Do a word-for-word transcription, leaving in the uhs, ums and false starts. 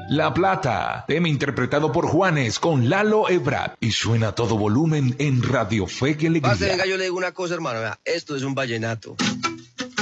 La Plata, tema interpretado por Juanes con Lalo Ebrard y suena a todo volumen en Radio Fe y Alegría. Parce, venga, yo le digo una cosa, hermano, vea, esto es un vallenato.